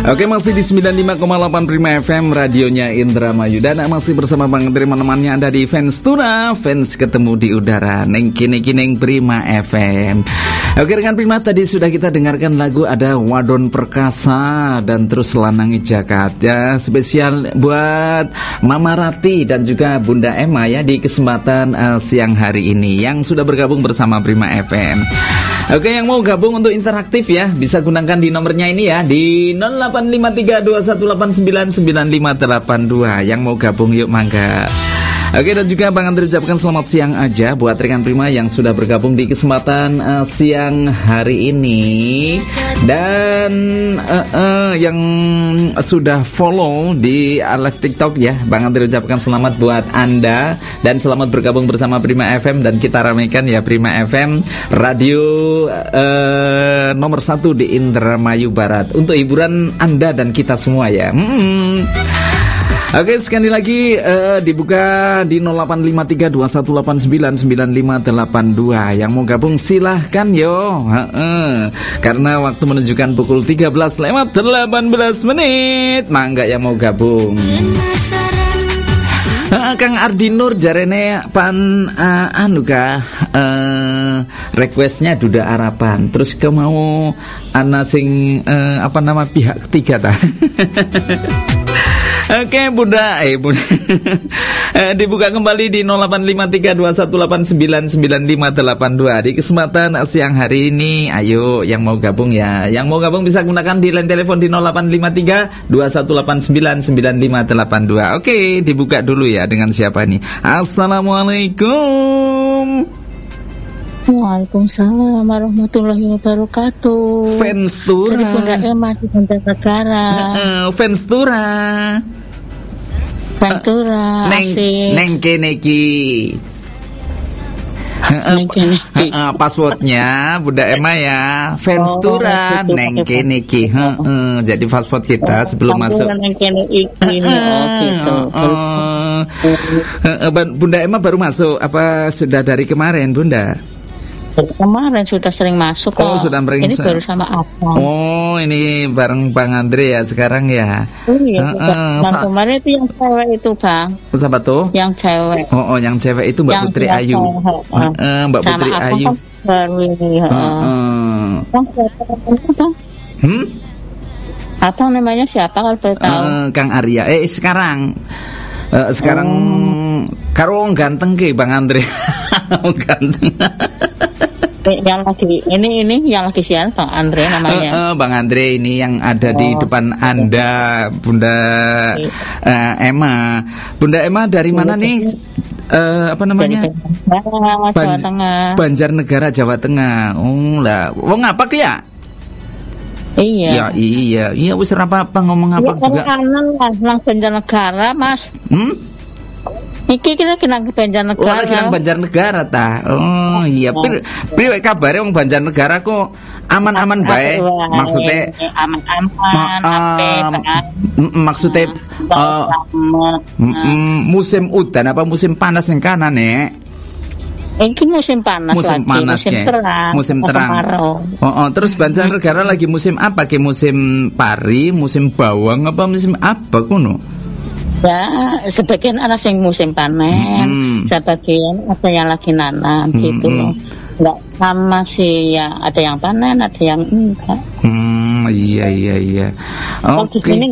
Oke, masih di 95,8 Prima FM, radionya Indramayu. Dan masih bersama Bang Andri menemani Anda di Fans Tuna, fans ketemu di udara Neng kini neng Prima FM. Oke, dengan Prima tadi sudah kita dengarkan lagu ada Wadon Perkasa dan terus Lanangi Jakat ya, spesial buat Mama Rati dan juga Bunda Emma ya di kesempatan siang hari ini yang sudah bergabung bersama Prima FM. Oke, yang mau gabung untuk interaktif ya, bisa gunakan di nomornya ini ya, di 085321899582. Yang mau gabung yuk mangga. Oke, dan juga Bang Andri ucapkan selamat siang aja buat rekan Prima yang sudah bergabung di kesempatan siang hari ini. Dan yang sudah follow di live TikTok ya, Bang Andri ucapkan selamat buat Anda. Dan selamat bergabung bersama Prima FM. Dan kita ramaikan ya Prima FM, radio nomor 1 di Indramayu Barat, untuk hiburan Anda dan kita semua ya. Oke, sekali lagi dibuka di 085321899582. Yang mau gabung silahkan yo. Karena waktu menunjukkan pukul 13:18 menit. Mangga yang mau gabung. Kang Ardi Nur jarene pan requestnya Duda Harapan. Terus ke mau ana sing pihak ketiga ta. Oke, Bunda dibuka kembali di 085321899582 di kesempatan siang hari ini. Ayo yang mau gabung ya. Yang mau gabung bisa gunakan di line telepon di 085321899582. Oke, dibuka dulu ya dengan siapa nih? Assalamualaikum. Waalaikumsalam warahmatullahi wabarakatuh. Fans Tura dari Bunda Emma di Banjarnegara. Fans Tura Neng kene ki. Passwordnya Bunda Emma ya, Fans Tura Neng kene ki. Jadi password kita sebelum masuk. Bunda Emma baru masuk apa sudah dari kemarin, Bunda? Kemarin sudah sering masuk kok. Oh, sudah ini baru sama Abang. Oh, ini bareng Bang Andre ya sekarang ya. Oh iya. Kemarin itu yang cewek itu, Bang. Siapa tuh? Yang cewek. Oh, yang cewek itu Mbak yang Putri Ayu. Mbak sama Putri Ayu. Kan baru ini. Abang namanya siapa kalau boleh tahu? Kang Arya. Sekarang karo ganteng ke Bang Andre. Ganteng. Yang lagi ini yang lagi siaran Bang Andre namanya. Bang Andre ini yang ada di depan Anda, Bunda Emma. Bunda Emma dari mana nih? Apa namanya? Jawa Tengah. Banjarnegara, Jawa Tengah. Oh lah, wong apa ke ya? Iya. Iya, wis ora apa-apa ngomong apa juga. Nang Banjarnegara, Mas. Iki kita kinang Banjarnegara. Kinang Banjarnegara ta. Oh iya, pri kabare wong Banjarnegara kok aman-aman bae. Maksudnya aman-aman. Maksudnya musim udan apa musim panas yang kanan Ini musim panas musim lagi, panas musim terang. Terus Banjarnegara lagi musim apa? Musim pari, musim bawang apa musim apa kuno? Ya, sebagian ada yang musim panen, sebagian ada yang lagi nanam gitu loh. Enggak sama sih ya, ada yang panen, ada yang enggak. Iya. Kalau di sini